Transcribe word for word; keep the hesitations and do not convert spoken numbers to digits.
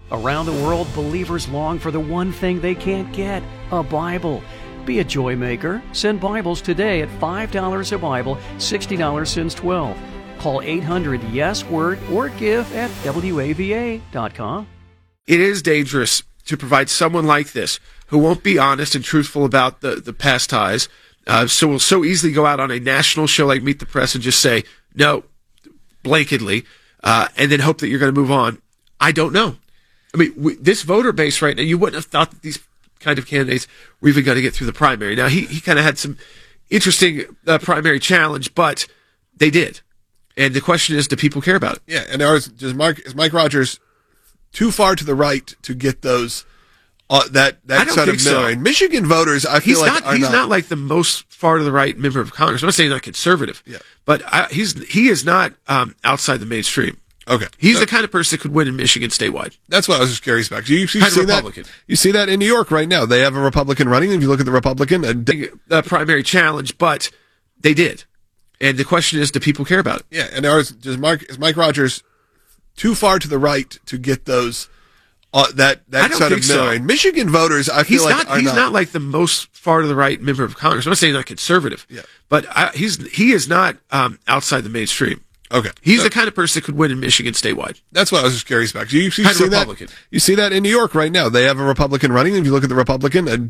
Around the world, believers long for the one thing they can't get, a Bible. Be a joy maker. Send Bibles today at five dollars a Bible, sixty dollars since twelve. Call eight hundred yes word or give at W A V A dot com. It is dangerous to provide someone like this who won't be honest and truthful about the, the past ties. Uh, so will so easily go out on a national show like Meet the Press and just say, no, blanketly, uh, and then hope that you're going to move on. I don't know. I mean, we, this voter base right now, you wouldn't have thought that these kind of candidates were even going to get through the primary. Now, he, he kind of had some interesting uh, primary challenge, but they did. And the question is, do people care about it? Yeah, and are, does Mark, is Mike Rogers too far to the right to get those uh, that that sort of million? So. Michigan voters, I feel he's like not, are he's not. not like the most far to the right member of Congress. I'm not saying he's not conservative, yeah. but I, he's he is not um, outside the mainstream. Okay, he's so, the kind of person that could win in Michigan statewide. That's what I was just curious about. You, you kind see of Republican. That, you see that in New York right now. They have a Republican running. If you look at the Republican, and a primary challenge, but they did. And the question is, do people care about it? Yeah, and are, does Mark is Mike Rogers too far to the right to get those uh, that that sort of million? So. Michigan voters, I feel he's like not, are he's not. not like the most far to the right member of Congress. I'm not saying he's not conservative, yeah. but I, he's he is not um, outside the mainstream. Okay, he's so, the kind of person that could win in Michigan statewide. That's what I was just curious about. You, you kind see of Republican. That, you see that in New York right now. They have a Republican running. If you look at the Republican, and